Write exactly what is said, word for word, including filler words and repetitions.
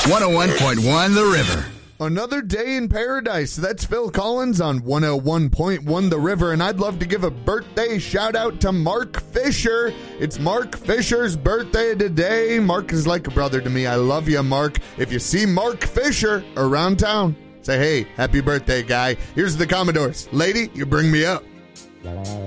one oh one point one The River. Another day in paradise. That's Phil Collins on one oh one point one The River, and I'd love to give a birthday shout out to Mark Fisher. It's Mark Fisher's birthday today. Mark is like a brother to me. I love you, Mark. If you see Mark Fisher around town, say, hey, happy birthday, guy. Here's the Commodores. Lady, you bring me up.